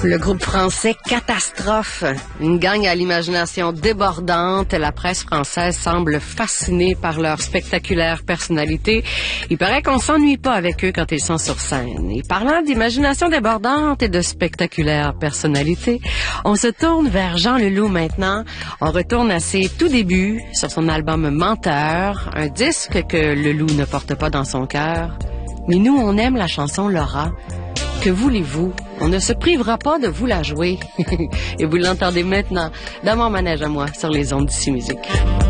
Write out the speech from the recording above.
Le groupe français Catastrophe, une gang à l'imagination débordante. La presse française semble fascinée par leur spectaculaire personnalité. Il paraît qu'on s'ennuie pas avec eux quand ils sont sur scène. Et parlant d'imagination débordante et de spectaculaire personnalité, on se tourne vers Jean Leloup maintenant. On retourne à ses tout débuts sur son album Menteur, un disque que Leloup ne porte pas dans son cœur. Mais nous, on aime la chanson Laura. Que voulez-vous? On ne se privera pas de vous la jouer. Et vous l'entendez maintenant dans mon manège à moi sur les ondes d'Ici Musique.